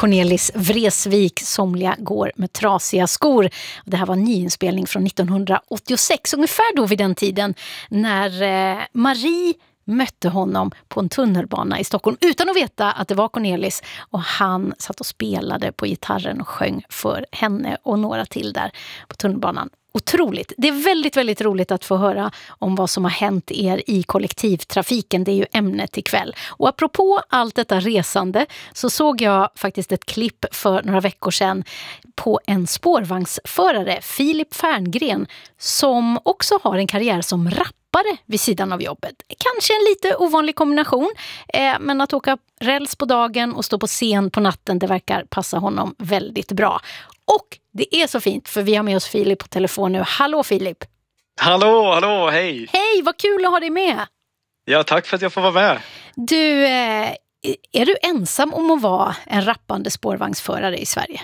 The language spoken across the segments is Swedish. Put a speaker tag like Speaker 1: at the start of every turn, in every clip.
Speaker 1: Cornelis Vreeswijk, Somliga går med trasiga skor. Det här var en nyinspelning från 1986, ungefär då vid den tiden när Marie mötte honom på en tunnelbana i Stockholm utan att veta att det var Cornelis, och han satt och spelade på gitarren och sjöng för henne och några till där på tunnelbanan. Otroligt. Det är väldigt, väldigt roligt att få höra om vad som har hänt er i kollektivtrafiken. Det är ju ämnet ikväll. Och apropå allt detta resande så såg jag faktiskt ett klipp för några veckor sedan på en spårvagnsförare, Filip Ferngren, som också har en karriär som rappare vid sidan av jobbet. Kanske en lite ovanlig kombination, men att åka räls på dagen och stå på scen på natten, det verkar passa honom väldigt bra. Och det är så fint, för vi har med oss Filip på telefon nu. Hallå Filip!
Speaker 2: Hallå, hej!
Speaker 1: Hej, vad kul att ha dig med!
Speaker 2: Ja, tack för att jag får vara med.
Speaker 1: Du, är du ensam om att vara en rappande spårvagnsförare i Sverige?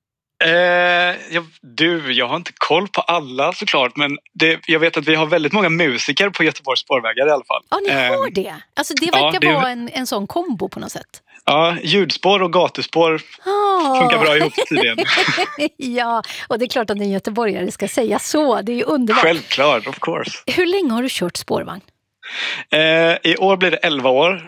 Speaker 2: Jag har inte koll på alla såklart, men jag vet att vi har väldigt många musiker på Göteborgs spårvägar i alla fall.
Speaker 1: Ja, ni har det. Alltså det verkar vara en sån kombo på något sätt.
Speaker 2: Ja, ljudspår och gatuspår funkar bra ihop tydligen.
Speaker 1: Ja, och det är klart att en göteborgare ska säga så. Det är ju underbart.
Speaker 2: Självklart, of course.
Speaker 1: Hur länge har du kört spårvagn?
Speaker 2: I år blir det 11 år.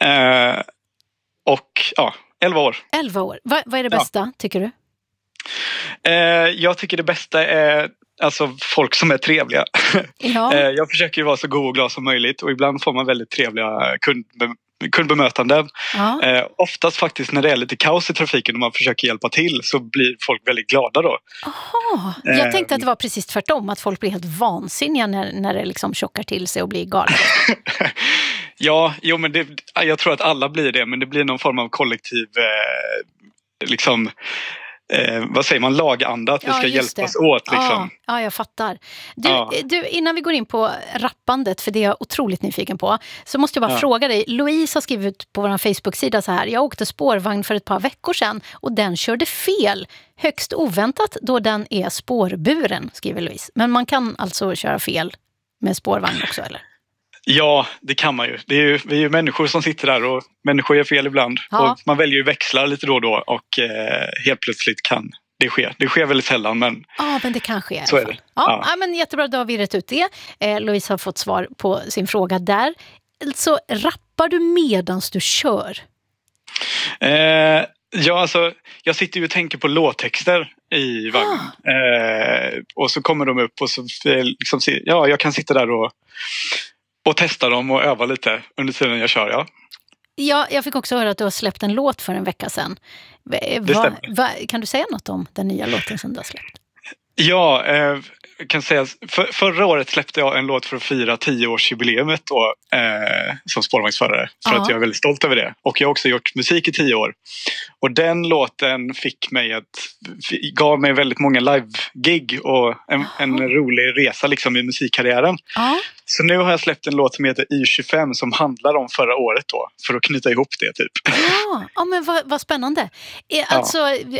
Speaker 2: 11 år.
Speaker 1: 11 år. Vad är det bästa, tycker du?
Speaker 2: Jag tycker det bästa är alltså folk som är trevliga.
Speaker 1: Ja.
Speaker 2: Jag försöker ju vara så god och glad som möjligt, och ibland får man väldigt trevliga kundbemötanden. Ja. Oftast faktiskt när det är lite kaos i trafiken och man försöker hjälpa till, så blir folk väldigt glada då.
Speaker 1: Aha. Jag tänkte att det var precis tvärtom, att folk blir helt vansinniga när det liksom tjockar till sig och blir galet.
Speaker 2: Ja, men jag tror att alla blir det, men det blir någon form av kollektiv vad säger man, laganda, att vi ska hjälpas åt liksom.
Speaker 1: Ja, jag fattar. Du, innan vi går in på rappandet, för det är jag otroligt nyfiken på, så måste jag bara fråga dig. Louise har skrivit på vår Facebook-sida så här: jag åkte spårvagn för ett par veckor sedan och den körde fel. Högst oväntat då den är spårburen, skriver Louise. Men man kan alltså köra fel med spårvagn också, eller?
Speaker 2: Ja, det kan man ju. Vi är ju människor som sitter där, och människor gör fel ibland. Ja. Och man väljer ju växlar lite då och då, och helt plötsligt kan det ske. Det sker väldigt sällan, men... Ja,
Speaker 1: men det kan ske.
Speaker 2: Så är det.
Speaker 1: Ja, men jättebra, då har vi rätt ut det. Louise har fått svar på sin fråga där. Så rappar du medans du kör?
Speaker 2: Ja, alltså, jag sitter ju och tänker på låttexter i vagnen. Och så kommer de upp och så liksom, jag kan sitta där och testa dem och öva lite under tiden jag kör,
Speaker 1: Ja, jag fick också höra att du har släppt en låt för en vecka sedan. Kan du säga något om den nya låten som du har släppt?
Speaker 2: Ja, jag kan säga förra året släppte jag en låt för att fira 10-årsjubileumet då, som spårvagnsförare. För att jag är väldigt stolt över det. Och jag har också gjort musik i 10 år. Och den låten gav mig väldigt många live-gig och en rolig resa liksom i musikkarriären. Så nu har jag släppt en låt som heter Y25 som handlar om förra året då, för att knyta ihop det typ.
Speaker 1: Ja, men vad spännande. Alltså,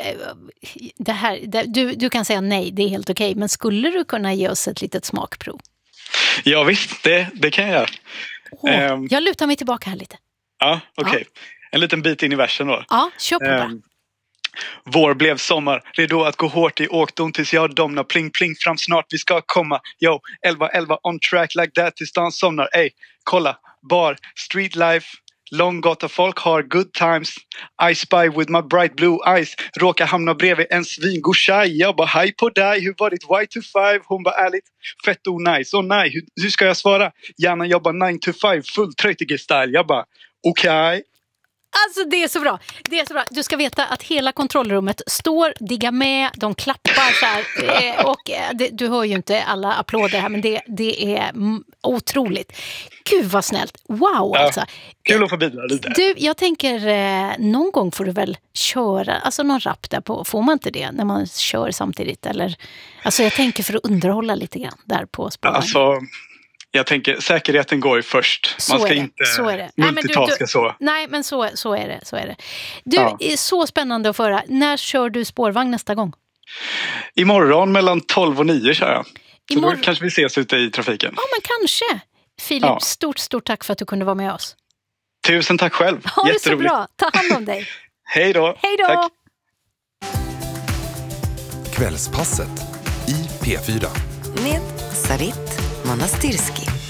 Speaker 1: det här, du kan säga nej, det är helt okej. Men skulle du kunna ge oss ett litet smakprov?
Speaker 2: Ja visst, det kan jag göra.
Speaker 1: Jag lutar mig tillbaka här lite.
Speaker 2: Ja, okej. En liten bit in i versen då.
Speaker 1: Ja, kör på bara.
Speaker 2: Vår blev sommar, redo att gå hårt i åkdon tills jag domnar. Pling pling fram snart, vi ska komma. Yo, 11 on track like that tills stan somnar. Ey, kolla, bar, street life. Långgata folk har good times. I spy with my bright blue eyes. Råkar hamna bredvid en svingorshaj. Jag bara, hej på dig, hur var ditt Y to 5? Hon bara, ärligt, fett nice. Nej, hur ska jag svara? Gärna jobba 9 to 5, full tröjtige-style. Jag bara, okej.
Speaker 1: Alltså det är så bra. Det är så bra. Du ska veta att hela kontrollrummet står, diggar med, de klappar så här, och du hör ju inte alla applåder här, men det är otroligt. Gud vad snällt. Wow alltså.
Speaker 2: Kul att få bidra lite.
Speaker 1: Du, jag tänker någon gång får du väl köra, alltså någon rap där på, får man inte det när man kör samtidigt, eller? Alltså jag tänker för att underhålla lite grann där på spåren.
Speaker 2: Alltså jag tänker, säkerheten går ju först. Man ska inte multitaska så.
Speaker 1: Nej, men så är det. Du, är så spännande att föra. När kör du spårvagn nästa gång?
Speaker 2: Imorgon mellan 12 och 9 kör jag. Så då kanske vi ses ute i trafiken.
Speaker 1: Ja, men kanske. Filip, stort tack för att du kunde vara med oss.
Speaker 2: Tusen tack själv.
Speaker 1: Ha det så bra. Ta hand om dig.
Speaker 2: Hej då.
Speaker 1: Hej då. Tack.
Speaker 3: Kvällspasset i P4.
Speaker 4: Med Sarit Monastirski.